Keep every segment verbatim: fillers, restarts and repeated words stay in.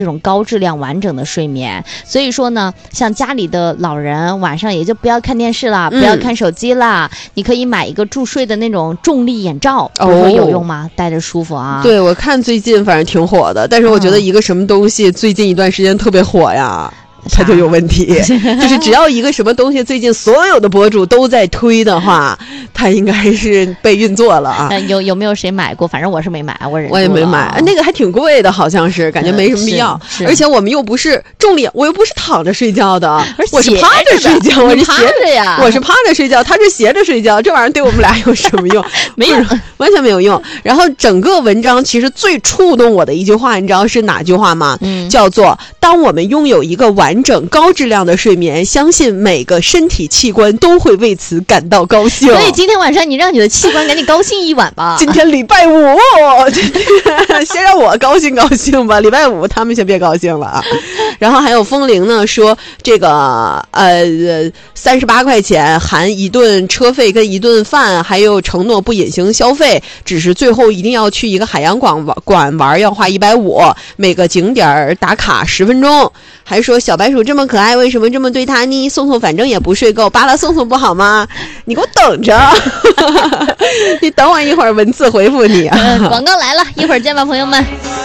这种高质量完整的睡眠。所以说呢，像家里的老人晚上也就不要看电视了， 嗯、 不要看手机了，你可以买一个助睡的那种重力眼罩，不是说有用吗？戴着舒服啊。 对，我看最近反正挺火的，但是我觉得一个什么东西最近一段时间特别火呀。它就有问题，就是只要一个什么东西最近所有的博主都在推的话，它应该是被运作了啊。 有有没有谁买过？反正我是没买，我忍住了。 我也没买，那个还挺贵的，好像是，感觉没什么必要。 嗯、 而且我们又不是重力，我又不是躺着睡觉的，我是趴着睡觉，我是斜着呀， 我是趴着睡觉，他是斜着睡觉，这玩意儿对我们俩有什么用？ 没有， 完全没有用。然后整个文章其实最触动我的一句话，你知道是哪句话吗？ 嗯， 叫做当我们拥有一个完整高质量的睡眠，相信每个身体器官都会为此感到高兴。 所以今天晚上你让你的器官赶紧高兴一晚吧。 今天礼拜五，今天先让我高兴高兴吧。礼拜五他们先别高兴了啊。然后还有风铃呢说这个呃三十八块钱含一顿车费跟一顿饭，还有承诺不隐形消费，只是最后一定要去一个海洋馆玩馆玩要花一百五，每个景点打卡十分钟。还说小白鼠这么可爱，为什么这么对它呢？宋宋反正也不睡够，扒拉宋宋不好吗？你给我等着，你等我一会儿文字回复你啊。 嗯、广告来了，一会儿见吧，朋友们。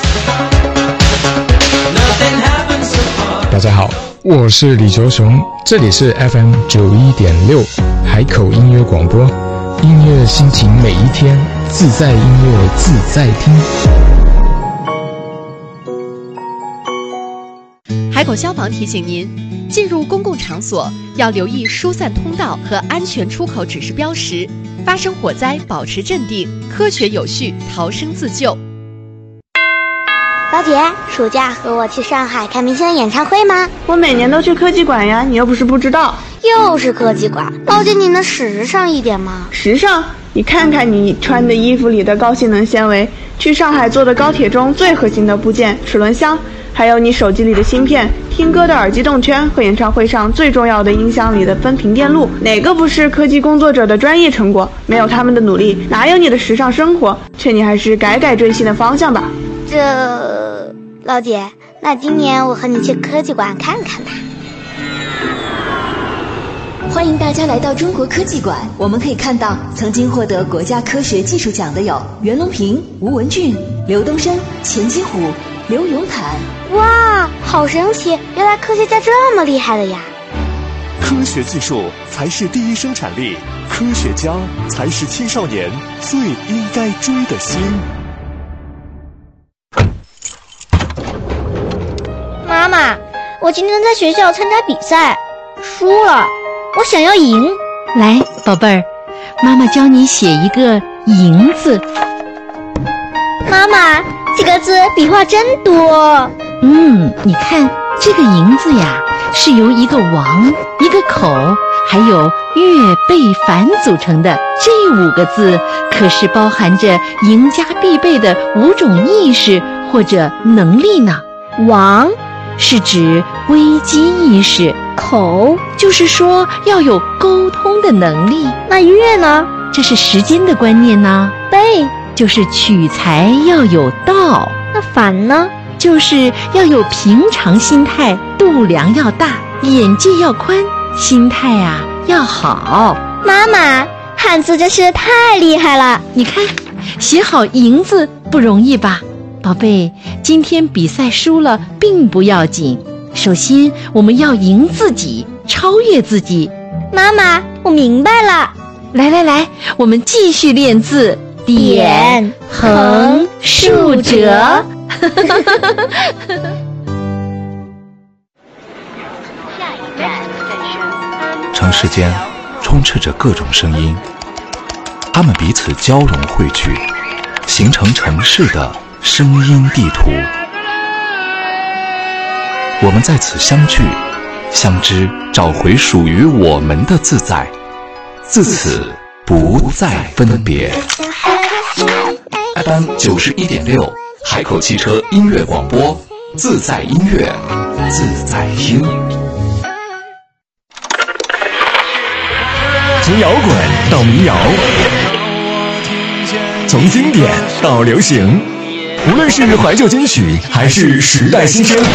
大家好，我是李卓雄，这里是 F M 九一点六海口音乐广播，音乐心情每一天，自在音乐自在听。 海口消防提醒您，进入公共场所要留意疏散通道和安全出口指示标识，发生火灾保持镇定，科学有序逃生自救。 老姐，暑假和我去上海看明星的演唱会吗？ 我每年都去科技馆呀，你又不是不知道。 又是科技馆，老姐你能时尚一点吗？ 时尚？你看看你穿的衣服里的高性能纤维，去上海坐的高铁中最核心的部件齿轮箱，还有你手机里的芯片，听歌的耳机动圈和演唱会上最重要的音箱里的分频电路，哪个不是科技工作者的专业成果？没有他们的努力，哪有你的时尚生活？劝你还是改改追星的方向吧。 这，老姐，那今年我和你去科技馆看看吧。 欢迎大家来到中国科技馆，我们可以看到曾经获得国家科学技术奖的有袁隆平、吴文俊、刘东升、钱基虎、刘永坦。 哇，好神奇，原来科学家这么厉害的呀。 科学技术才是第一生产力，科学家才是青少年最应该追的星。 妈妈，我今天在学校参加比赛，输了，我想要赢。 来，宝贝儿，妈妈教你写一个赢字。 妈妈，几个字笔画真多。 嗯，你看这个赢字呀，是由一个王、一个口还有月贝凡组成的。这五个字可是包含着赢家必备的五种意识或者能力呢。王是指危机意识，口就是说要有沟通的能力。 那月呢？ 这是时间的观念呢。 贝就是取材要有道。 那反呢？ 就是要有平常心态，度量要大，眼界要宽，心态啊要好。 妈妈，汉字真是太厉害了。 你看，写好赢字不容易吧？宝贝，今天比赛输了并不要紧，首先我们要赢自己，超越自己。 妈妈，我明白了。 来来来，我们继续练字。点、横、竖、折。 城市间充斥着各种声音，它们彼此交融汇聚，形成城市的声音地图。我们在此相聚、相知，找回属于我们的自在，自此不再分别。F M 九十一点六，海口汽车音乐广播，自在音乐，自在听。 从摇滚到民谣，从经典到流行， 无论是怀旧金曲还是时代新声，